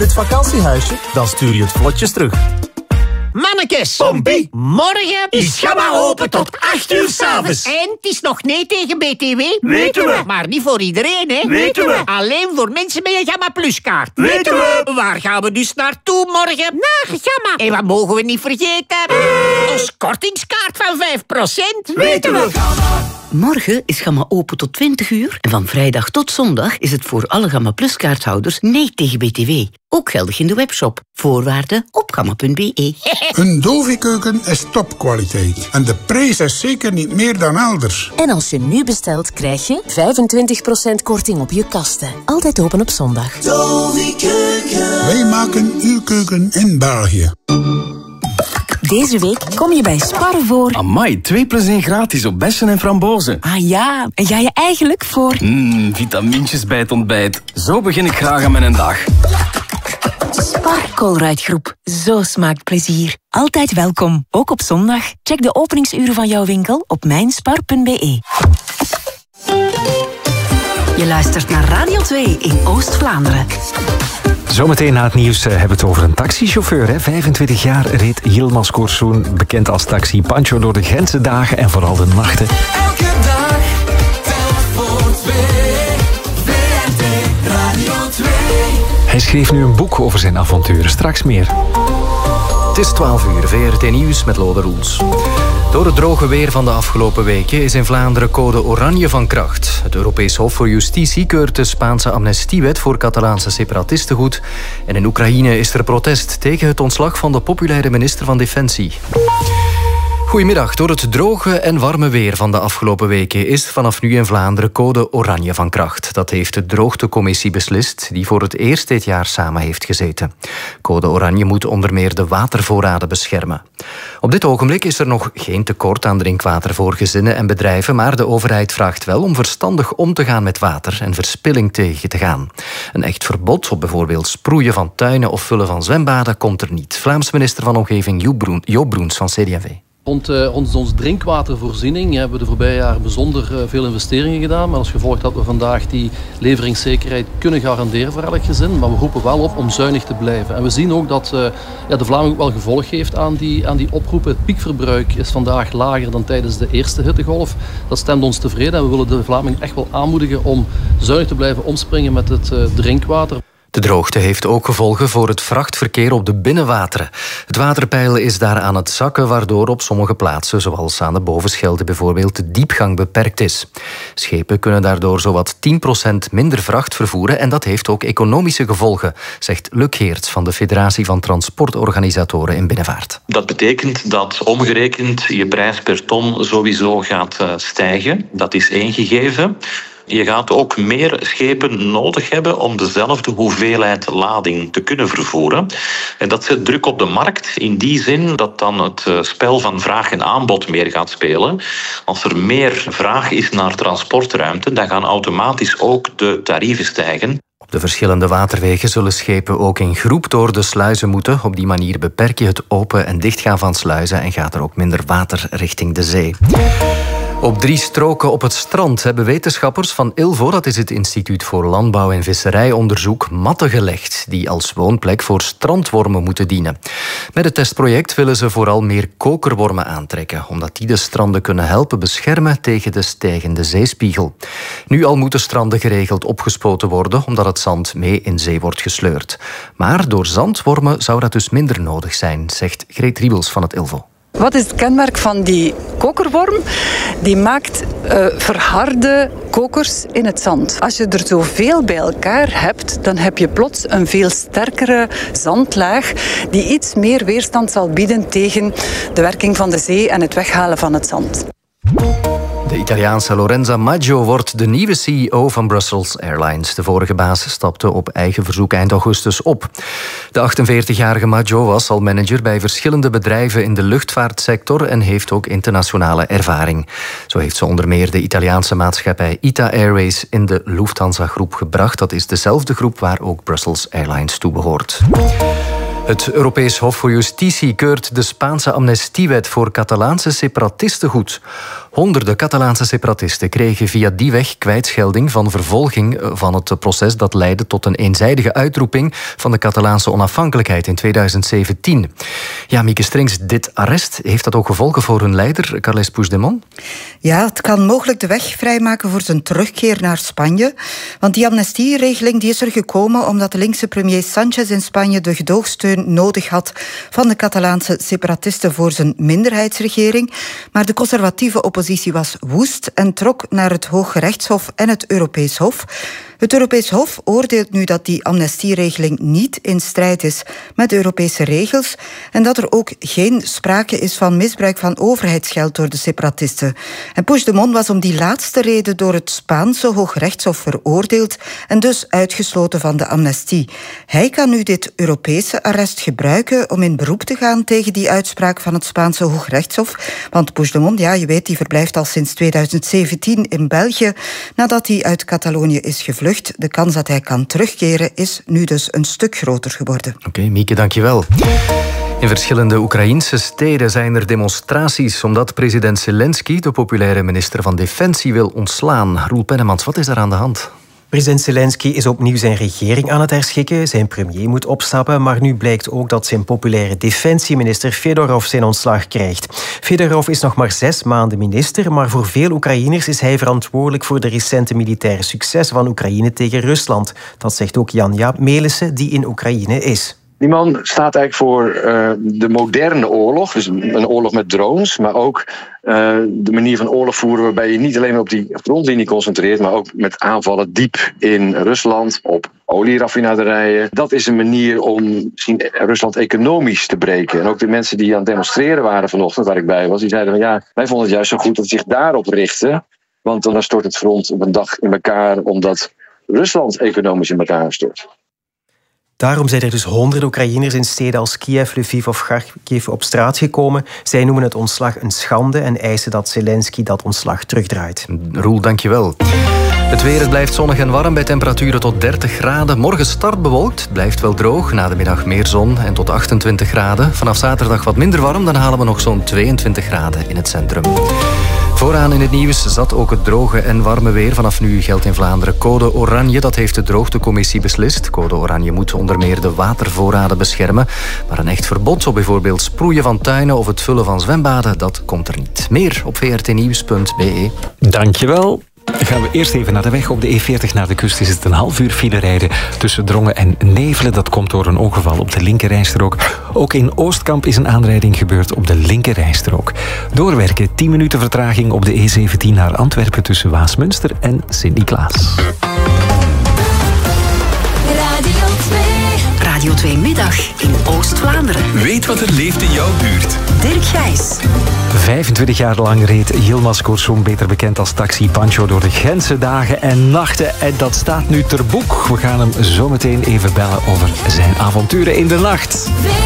Het vakantiehuisje? Dan stuur je het vlotjes terug. Mannekes, Pompie, morgen is Gamma open tot 8 uur 's avonds. En het is nog nee tegen BTW. Weten we. Maar niet voor iedereen, hè? Weten we. Alleen voor mensen met een Gamma Plus kaart. Weten we. Waar gaan we dus naartoe morgen? Naar Gamma. En wat mogen we niet vergeten? Ons kortingskaart van 5%. Weten we. Morgen is Gamma open tot 20 uur en van vrijdag tot zondag is het voor alle Gamma Plus kaarthouders nee tegen BTW. Ook geldig in de webshop. Voorwaarden op gamma.be. Een Dovi-keuken is topkwaliteit en de prijs is zeker niet meer dan elders. En als je nu bestelt, krijg je 25% korting op je kasten. Altijd open op zondag. Dovi-keuken. Wij maken uw keuken in België. Deze week kom je bij Spar voor... Amai, 2 + 1 gratis op bessen en frambozen. Ah ja, en ga je eigenlijk voor... Vitamintjes bij het ontbijt. Zo begin ik graag aan mijn dag. Spar Colruyt Groep. Zo smaakt plezier. Altijd welkom, ook op zondag. Check de openingsuren van jouw winkel op mijnspar.be. Je luistert naar Radio 2 in Oost-Vlaanderen. Zometeen na het nieuws hebben we het over een taxichauffeur. Hè? 25 jaar reed Yilmaz Korsoen, bekend als Taxi Pancho, door de grenzendagen en vooral de nachten. Elke dag, tel voor 2, VRT Radio 2. Hij schreef nu een boek over zijn avonturen. Straks meer. Het is 12 uur, VRT Nieuws met Lode Roels. Door het droge weer van de afgelopen weken is in Vlaanderen code oranje van kracht. Het Europees Hof voor Justitie keurt de Spaanse amnestiewet voor Catalaanse separatisten goed. En in Oekraïne is er protest tegen het ontslag van de populaire minister van Defensie. Goedemiddag. Door het droge en warme weer van de afgelopen weken is vanaf nu in Vlaanderen code oranje van kracht. Dat heeft de droogtecommissie beslist, die voor het eerst dit jaar samen heeft gezeten. Code oranje moet onder meer de watervoorraden beschermen. Op dit ogenblik is er nog geen tekort aan drinkwater voor gezinnen en bedrijven, maar de overheid vraagt wel om verstandig om te gaan met water en verspilling tegen te gaan. Een echt verbod op bijvoorbeeld sproeien van tuinen of vullen van zwembaden komt er niet. Vlaams minister van Omgeving Joop Broens van CD&V. Rond onze drinkwatervoorziening hebben we de voorbije jaren bijzonder veel investeringen gedaan. Maar als gevolg dat we vandaag die leveringszekerheid kunnen garanderen voor elk gezin. Maar we roepen wel op om zuinig te blijven. En we zien ook dat de Vlaming ook wel gevolg heeft aan die oproepen. Het piekverbruik is vandaag lager dan tijdens de eerste hittegolf. Dat stemt ons tevreden en we willen de Vlaming echt wel aanmoedigen om zuinig te blijven omspringen met het drinkwater. De droogte heeft ook gevolgen voor het vrachtverkeer op de binnenwateren. Het waterpeil is daar aan het zakken, waardoor op sommige plaatsen, zoals aan de Bovenschelde bijvoorbeeld, de diepgang beperkt is. Schepen kunnen daardoor zowat 10% minder vracht vervoeren en dat heeft ook economische gevolgen, zegt Luc Geerts van de Federatie van Transportorganisatoren in Binnenvaart. Dat betekent dat omgerekend je prijs per ton sowieso gaat stijgen. Dat is één gegeven. Je gaat ook meer schepen nodig hebben om dezelfde hoeveelheid lading te kunnen vervoeren. En dat zet druk op de markt in die zin dat dan het spel van vraag en aanbod meer gaat spelen. Als er meer vraag is naar transportruimte, dan gaan automatisch ook de tarieven stijgen. Op de verschillende waterwegen zullen schepen ook in groep door de sluizen moeten. Op die manier beperk je het open en dichtgaan van sluizen en gaat er ook minder water richting de zee. Op 3 stroken op het strand hebben wetenschappers van ILVO, dat is het Instituut voor Landbouw en Visserijonderzoek, matten gelegd die als woonplek voor strandwormen moeten dienen. Met het testproject willen ze vooral meer kokerwormen aantrekken, omdat die de stranden kunnen helpen beschermen tegen de stijgende zeespiegel. Nu al moeten stranden geregeld opgespoten worden, omdat het zand mee in zee wordt gesleurd. Maar door zandwormen zou dat dus minder nodig zijn, zegt Greet Riebels van het ILVO. Wat is het kenmerk van die kokerworm? Die maakt verharde kokers in het zand. Als je er zoveel bij elkaar hebt, dan heb je plots een veel sterkere zandlaag die iets meer weerstand zal bieden tegen de werking van de zee en het weghalen van het zand. De Italiaanse Lorenza Maggio wordt de nieuwe CEO van Brussels Airlines. De vorige baas stapte op eigen verzoek eind augustus op. De 48-jarige Maggio was al manager bij verschillende bedrijven in de luchtvaartsector en heeft ook internationale ervaring. Zo heeft ze onder meer de Italiaanse maatschappij ITA Airways in de Lufthansa-groep gebracht. Dat is dezelfde groep waar ook Brussels Airlines toe behoort. Het Europees Hof voor Justitie keurt de Spaanse amnestiewet voor Catalaanse separatisten goed. Honderden Catalaanse separatisten kregen via die weg kwijtschelding van vervolging van het proces dat leidde tot een eenzijdige uitroeping van de Catalaanse onafhankelijkheid in 2017. Ja, Mieke Strings, dit arrest, heeft dat ook gevolgen voor hun leider, Carles Puigdemont? Ja, het kan mogelijk de weg vrijmaken voor zijn terugkeer naar Spanje. Want die amnestieregeling die is er gekomen omdat de linkse premier Sánchez in Spanje de gedoogsteun nodig had van de Catalaanse separatisten voor zijn minderheidsregering. Maar de conservatieve oppositie was woest en trok naar het Hooggerechtshof en het Europees Hof. Het Europees Hof oordeelt nu dat die amnestieregeling niet in strijd is met de Europese regels en dat er ook geen sprake is van misbruik van overheidsgeld door de separatisten. En Puigdemont was om die laatste reden door het Spaanse Hooggerechtshof veroordeeld en dus uitgesloten van de amnestie. Hij kan nu dit Europese arrest gebruiken om in beroep te gaan tegen die uitspraak van het Spaanse Hooggerechtshof. Want Puigdemont, ja, je weet, die verblijft al sinds 2017 in België nadat hij uit Catalonië is gevlucht. De kans dat hij kan terugkeren is nu dus een stuk groter geworden. Oké, Mieke, dankjewel. In verschillende Oekraïnse steden zijn er demonstraties omdat president Zelensky de populaire minister van Defensie wil ontslaan. Roel Pennemans, wat is daar aan de hand? President Zelensky is opnieuw zijn regering aan het herschikken. Zijn premier moet opstappen, maar nu blijkt ook dat zijn populaire defensieminister Fedorov zijn ontslag krijgt. Fedorov is nog maar 6 maanden minister, maar voor veel Oekraïners is hij verantwoordelijk voor de recente militaire successen van Oekraïne tegen Rusland. Dat zegt ook Jan-Jaap Melissen, die in Oekraïne is. Die man staat eigenlijk voor de moderne oorlog, dus een oorlog met drones, maar ook de manier van oorlog voeren waarbij je niet alleen op die frontlinie concentreert, maar ook met aanvallen diep in Rusland, op olieraffinaderijen. Dat is een manier om misschien Rusland economisch te breken. En ook de mensen die aan het demonstreren waren vanochtend, waar ik bij was, die zeiden van ja, wij vonden het juist zo goed dat ze zich daarop richten, want dan stort het front op een dag in elkaar, omdat Rusland economisch in elkaar stort. Daarom zijn er dus honderden Oekraïners in steden als Kiev, Lviv of Kharkiv op straat gekomen. Zij noemen het ontslag een schande en eisen dat Zelensky dat ontslag terugdraait. Roel, dankjewel. Het weer, het blijft zonnig en warm bij temperaturen tot 30 graden. Morgen start bewolkt, blijft wel droog. Na de middag meer zon en tot 28 graden. Vanaf zaterdag wat minder warm, dan halen we nog zo'n 22 graden in het centrum. Vooraan in het nieuws zat ook het droge en warme weer. Vanaf nu geldt in Vlaanderen code oranje. Dat heeft de droogtecommissie beslist. Code oranje moet onder meer de watervoorraden beschermen. Maar een echt verbod op bijvoorbeeld sproeien van tuinen of het vullen van zwembaden, dat komt er niet. Meer op vrtnieuws.be. Dankjewel. Dan gaan we eerst even naar de weg. Op de E40 naar de kust is het een half uur file rijden tussen Drongen en Nevelen. Dat komt door een ongeval op de linkerrijstrook. Ook in Oostkamp is een aanrijding gebeurd op de linkerrijstrook. Doorwerken, 10 minuten vertraging op de E17 naar Antwerpen tussen Waasmunster en Sint-Niklaas. Radio 2 Middag in Oost-Vlaanderen. Weet wat er leeft in jouw buurt. Dirk Gijs. 25 jaar lang reed Yilmaz Korsum, beter bekend als Taxi Pancho, door de Gentse dagen en nachten. En dat staat nu ter boek. We gaan hem zo meteen even bellen over zijn avonturen in de nacht.